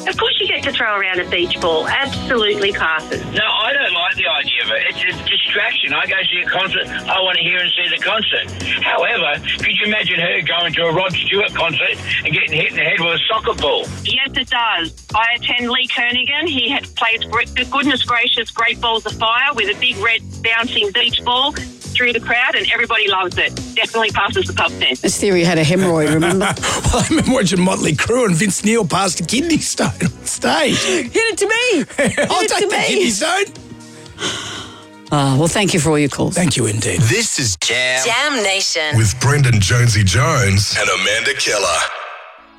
Of course you get to throw around a beach ball. Absolutely passes. No, I don't like the idea of it. It's a distraction. I go see a concert. I want to hear and see the concert. However, could you imagine her going to a Rod Stewart concert and getting hit in the head with a soccer ball? Yes, it does. I attend Lee Kernaghan. He plays, goodness gracious, Great Balls of Fire with a big red bouncing beach ball through the crowd, and everybody loves it. Definitely passes the pub test. This theory had a hemorrhoid, remember? Well, I remember watching Motley Crue and Vince Neil passed a kidney stone on stage. Hit it to me. I'll take the kidney stone. Well, thank you for all your calls. Thank you indeed. This is Jam Nation with Brendan Jonesy Jones and Amanda Keller.